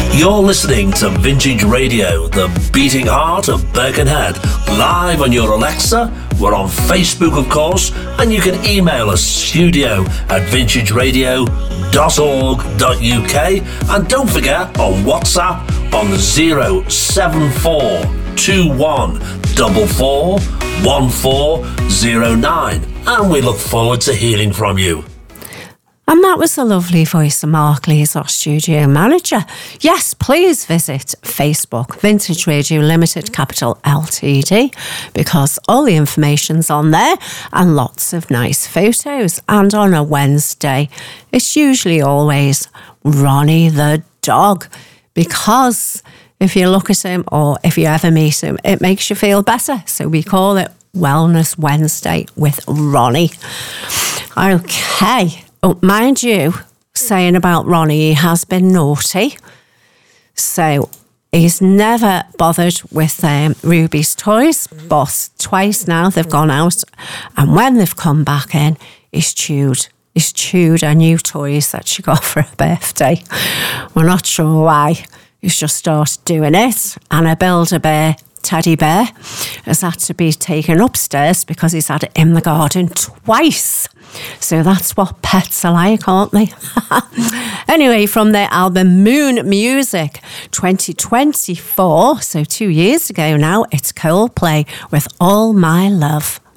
You're listening to Vintage Radio, the beating heart of Birkenhead, live on your Alexa. We're on Facebook, of course, and you can email us studio@vintageradio.org.uk, and don't forget on WhatsApp on 07441441409, and we look forward to hearing from you. And that was the lovely voice of Mark Lees, our studio manager. Yes, please visit Facebook, Vintage Radio Limited, capital Ltd, because all the information's on there and lots of nice photos. And on a Wednesday, it's usually always Ronnie the dog, because if you look at him or if you ever meet him, it makes you feel better. So we call it Wellness Wednesday with Ronnie. Okay. Oh, mind you, saying about Ronnie, he has been naughty. So he's never bothered with Ruby's toys, but twice now they've gone out. And when they've come back in, he's chewed her new toys that she got for her birthday. We're not sure why. He's just started doing it. And a Build-A-Bear teddy bear has had to be taken upstairs because he's had it in the garden twice. So that's what pets are like, aren't they? Anyway, from their album Moon Music 2024, so 2 years ago now, it's Coldplay with All My Love.